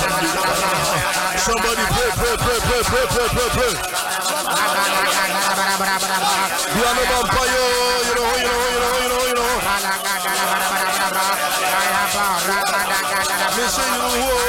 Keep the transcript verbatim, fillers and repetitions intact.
Somebody pray, pray, pray, pray, pray, pray, pray, pray. You are the vampire, you know, you know, you know, you know, you know. Listen, you know.